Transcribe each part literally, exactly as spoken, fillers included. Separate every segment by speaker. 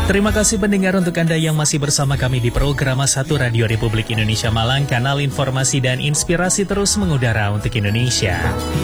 Speaker 1: Terima kasih pendengar untuk Anda yang masih bersama kami di program satu Radio Republik Indonesia Malang, kanal informasi dan inspirasi terus mengudara untuk Indonesia.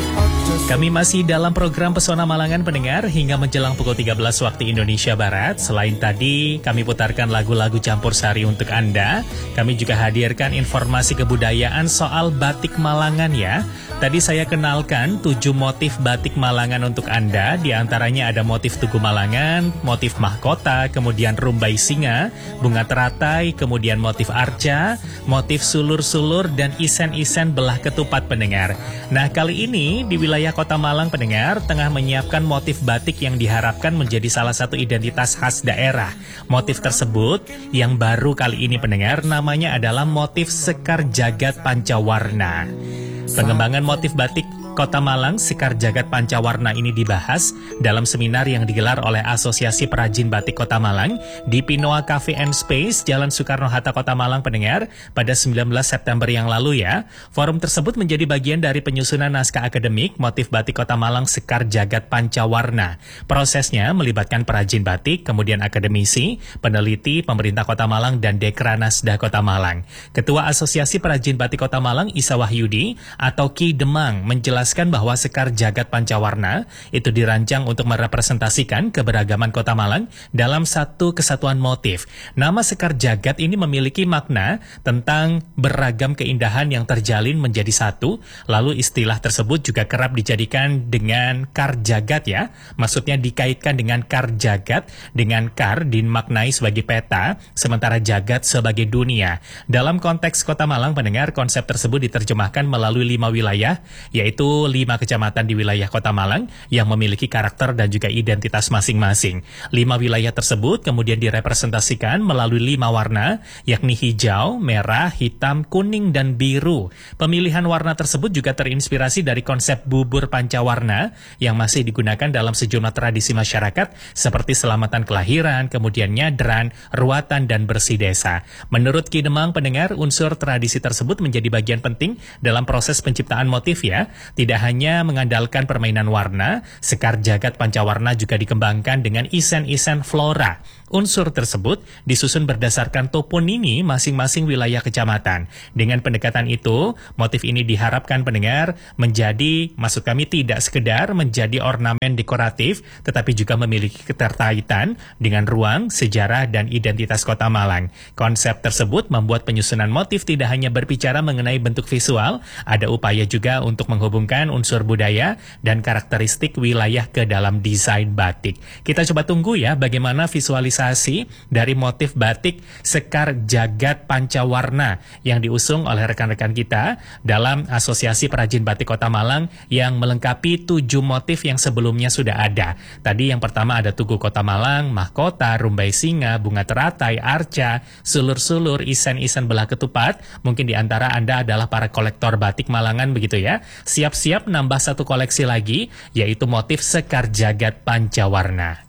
Speaker 1: Kami masih dalam program Pesona Malangan pendengar hingga menjelang pukul tiga belas waktu Indonesia Barat. Selain tadi kami putarkan lagu-lagu campur sari untuk Anda, kami juga hadirkan informasi kebudayaan soal batik Malangan ya. Tadi saya kenalkan tujuh motif batik Malangan untuk Anda. Di antaranya ada motif Tugu Malangan, motif mahkota, kemudian rumbai singa, bunga teratai, kemudian motif arca, motif sulur-sulur, dan isen-isen belah ketupat pendengar. Nah, kali ini di wilayah Kota Malang pendengar tengah menyiapkan motif batik yang diharapkan menjadi salah satu identitas khas daerah. Motif tersebut yang baru kali ini pendengar namanya adalah motif Sekar Jagat Pancawarna. Pengembangan motif batik Kota Malang Sekar Jagat Pancawarna ini dibahas dalam seminar yang digelar oleh Asosiasi Perajin Batik Kota Malang di Pinoa Cafe and Space, Jalan Soekarno-Hatta, Kota Malang pendengar pada sembilan belas September yang lalu ya. Forum tersebut menjadi bagian dari penyusunan naskah akademik motif batik Kota Malang Sekar Jagat Pancawarna. Prosesnya melibatkan perajin batik, kemudian akademisi, peneliti, pemerintah Kota Malang, dan Dekranasda Kota Malang. Ketua Asosiasi Perajin Batik Kota Malang, Isa Wahyudi atau Ki Demang, menjelaskan bahwa Sekar Jagat Pancawarna itu dirancang untuk merepresentasikan keberagaman Kota Malang dalam satu kesatuan motif. Nama Sekar Jagat ini memiliki makna tentang beragam keindahan yang terjalin menjadi satu, lalu istilah tersebut juga kerap dijadikan dengan Kar Jagat ya, maksudnya dikaitkan dengan Kar Jagat, dengan Kar dimaknai sebagai peta, sementara Jagat sebagai dunia. Dalam konteks Kota Malang pendengar, konsep tersebut diterjemahkan melalui lima wilayah, yaitu lima kecamatan di wilayah Kota Malang yang memiliki karakter dan juga identitas masing-masing. Lima wilayah tersebut kemudian direpresentasikan melalui lima warna, yakni hijau, merah, hitam, kuning, dan biru. Pemilihan warna tersebut juga terinspirasi dari konsep bubur pancawarna yang masih digunakan dalam sejumlah tradisi masyarakat seperti selamatan kelahiran, kemudian nyadran, ruatan, dan bersih desa. Menurut Ki Demang pendengar, unsur tradisi tersebut menjadi bagian penting dalam proses penciptaan motif ya. Tidak hanya mengandalkan permainan warna, Sekar Jagat Pancawarna juga dikembangkan dengan isen-isen flora. Unsur tersebut disusun berdasarkan toponimi masing-masing wilayah kecamatan. Dengan pendekatan itu, motif ini diharapkan pendengar menjadi, maksud kami tidak sekedar menjadi ornamen dekoratif, tetapi juga memiliki keterkaitan dengan ruang, sejarah, dan identitas Kota Malang. Konsep tersebut membuat penyusunan motif tidak hanya berbicara mengenai bentuk visual, ada upaya juga untuk menghubungkan unsur budaya dan karakteristik wilayah ke dalam desain batik. Kita coba tunggu ya bagaimana visualisasi dari motif batik Sekar Jagat Pancawarna yang diusung oleh rekan-rekan kita dalam Asosiasi Perajin Batik Kota Malang yang melengkapi tujuh motif yang sebelumnya sudah ada. Tadi yang pertama ada Tugu Kota Malang, mahkota, rumbai singa, bunga teratai, arca, sulur-sulur, isen-isen belah ketupat. Mungkin di antara Anda adalah para kolektor batik Malangan begitu ya. Siap-siap nambah satu koleksi lagi, yaitu motif Sekar Jagat Pancawarna.